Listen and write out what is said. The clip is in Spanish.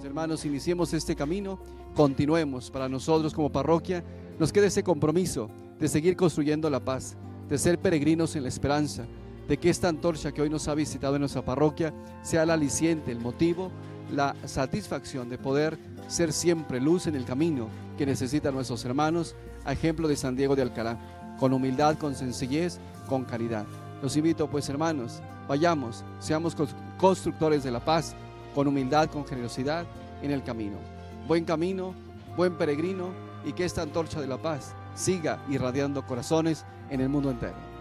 Hermanos, iniciemos este camino, continuemos. Para nosotros como parroquia nos queda ese compromiso de seguir construyendo la paz, de ser peregrinos en la esperanza, de que esta antorcha que hoy nos ha visitado en nuestra parroquia sea el aliciente, el motivo, la satisfacción de poder ser siempre luz en el camino que necesitan nuestros hermanos, a ejemplo de San Diego de Alcalá, con humildad, con sencillez, con caridad. Los invito pues, hermanos, vayamos, seamos constructores de la paz, con humildad, con generosidad en el camino. Buen camino, buen peregrino, y que esta antorcha de la paz siga irradiando corazones en el mundo entero.